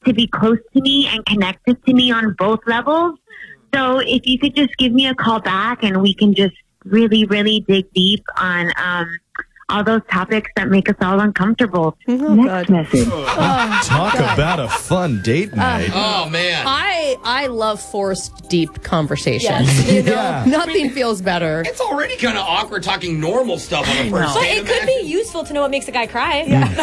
to be close to me and connected to me on both levels. So if you could just give me a call back and we can just really, really dig deep on all those topics that make us all uncomfortable. Next message. Talk about a fun date night. Oh, man. I love forced, deep conversations. You know, nothing feels better. It's already kind of awkward talking normal stuff on a first But date. it could be useful to know what makes a guy cry.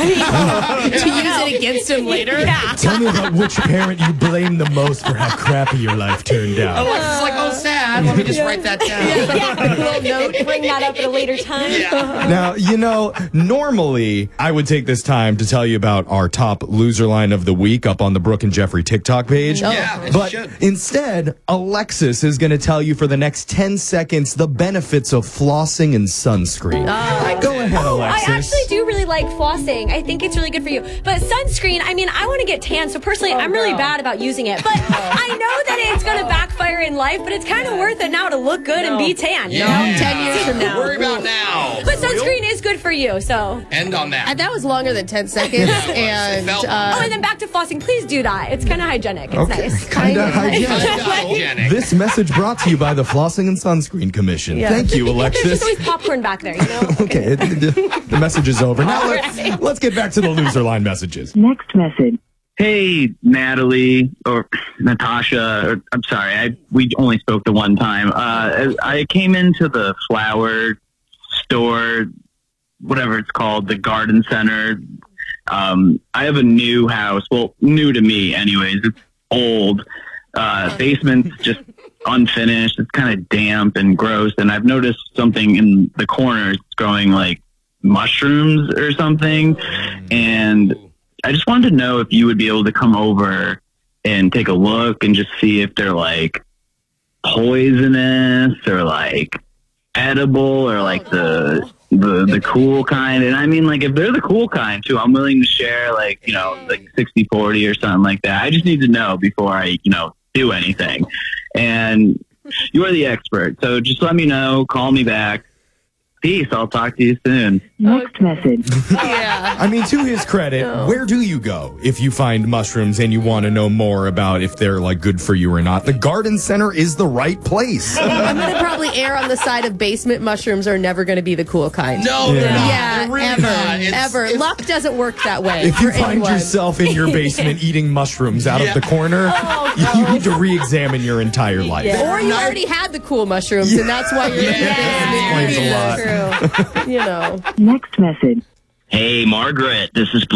To use it against him later. Yeah. Tell me about which parent you blame the most for how crappy your life turned out. Alexa's like, oh, sad. Let me just write that down. A little note, bring that up at a later time. Now, you know, normally I would take this time to tell you about our top loser line of the week up on the Brooke and Jeffrey TikTok page. Yeah, but you should. instead, Alexis is going to tell you for the next 10 seconds the benefits of flossing and sunscreen. Go ahead, I Alexis. actually do really like flossing. I think it's really good for you. But sunscreen, I mean, I want to get tan, so personally, I'm really bad about using it. But I know that it's going to backfire in life, but it's kind of worth it now to look good and be tan. You know? 10 years from now. Worry about now. But sunscreen is good for you, so. End on that. And that was longer than 10 seconds. It felt and then back to flossing. Please do that. It's kind of hygienic. It's nice. Kind of hygienic. hygienic. This message brought to you by the Flossing and Sunscreen Commission. Thank you, There's Alexis. just always popcorn back there, you know? Okay, the message is over. Now let's get back to the loser line messages. Next message. Hey, Natalie or Natasha. Or, I'm sorry, we only spoke the one time. I came into the flower store, whatever it's called, the garden center. I have a new house. Well, new to me, anyways. It's old. Basement's just unfinished. It's kind of damp and gross. And I've noticed something in the corners growing like mushrooms or something. And I just wanted to know if you would be able to come over and take a look and just see if they're like poisonous or like edible or like the cool kind. And I mean, like, if they're the cool kind too, I'm willing to share, like, you know, like 60-40 or something like that. I just need to know before I, you know, do anything. And you are the expert, so just let me know. Call me back. Peace. I'll talk to you soon. Next message. I mean, to his credit, where do you go if you find mushrooms and you want to know more about if they're like good for you or not? The garden center is the right place. I'm going to probably err on the side of basement mushrooms are never going to be the cool kind. No, they're not. Yeah, They're really ever. not. Ever. Luck doesn't work that way. If you for find anyone. yourself in your basement eating mushrooms out of the corner, you need to re-examine your entire life. Or you already had the cool mushrooms, and that's why you're in the basement. Explains a lot. True. You know. Next message. Hey, Margaret, this is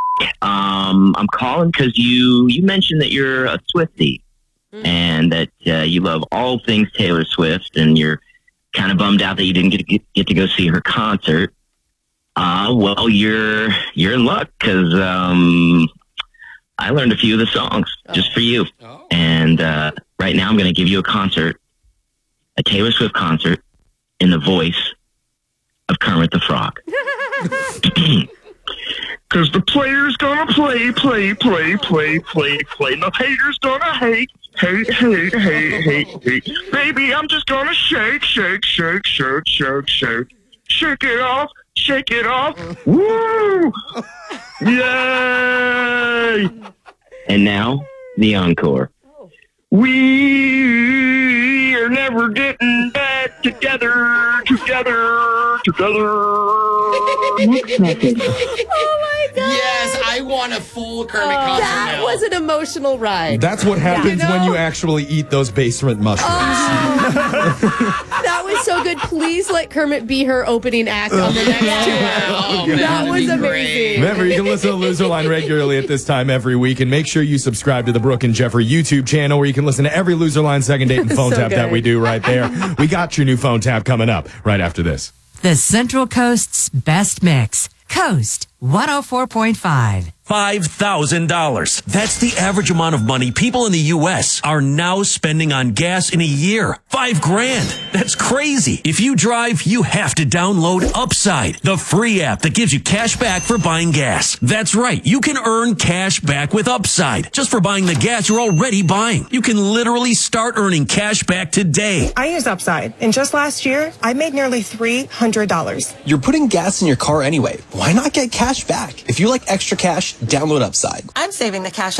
I'm calling because you mentioned that you're a Swiftie and that you love all things Taylor Swift, and you're kind of bummed out that you didn't get to go see her concert. Well, you're in luck because I learned a few of the songs just for you. And right now I'm going to give you a Taylor Swift concert in the voice of Kermit the Frog. Cause the player's gonna play. And the hater's gonna hate. Baby, I'm just gonna shake it off. Woo! Yay! And now, the encore. We are never getting back together. Next message. Oh my God. Yes, I want a full Kermit concert That now. was an emotional ride. That's what happens when you actually eat those basement mushrooms. That was so good. Please let Kermit be her opening act on the next tour. Oh, man, That was that'd be amazing. Remember, you can listen to Loser Line regularly at this time every week, and make sure you subscribe to the Brooke and Jeffrey YouTube channel where you can listen to every Loser Line second date and phone So tap that good. we do right there. We got your new phone tap coming up right after this. The Central Coast's best mix. Coast 104.5. $5,000. That's the average amount of money people in the U.S. are now spending on gas in a year. $5,000. That's crazy. If you drive, you have to download Upside, the free app that gives you cash back for buying gas. That's right. You can earn cash back with Upside just for buying the gas you're already buying. You can literally start earning cash back today. I use Upside, and just last year, I made nearly $300. You're putting gas in your car anyway. Why not get cash back? If you like extra cash, download Upside. I'm saving the cash